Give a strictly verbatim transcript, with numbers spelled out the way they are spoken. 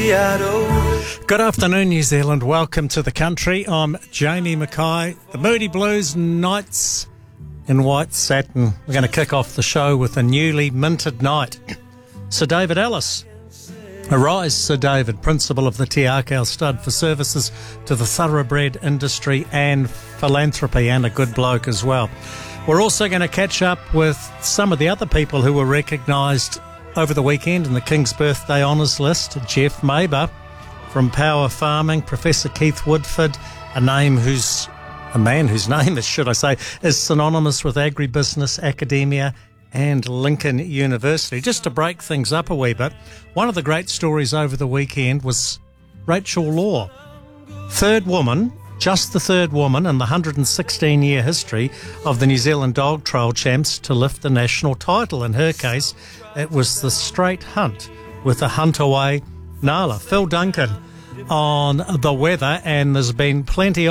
Good afternoon, New Zealand. Welcome to the country. I'm Jamie Mackay. The Moody Blues, Knights in White Satin. We're going to kick off the show with a newly minted knight, Sir David Ellis. Arise, Sir David, Principal of the Te Akau Stud, for services to the thoroughbred industry and philanthropy, and a good bloke as well. We're also going to catch up with some of the other people who were recognised over the weekend in the King's Birthday Honours List. Jeff Maber from Power Farming, Professor Keith Woodford, a name whose, a man whose name is, should I say, is synonymous with agribusiness, academia and Lincoln University. Just to break things up a wee bit, one of the great stories over the weekend was Rachel Law, third woman, just the third woman in the one hundred sixteen year history of the New Zealand Dog Trail Champs to lift the national title. In her case, it was the straight hunt with a hunt-away Nala. Phil Duncan on the weather, and there's been plenty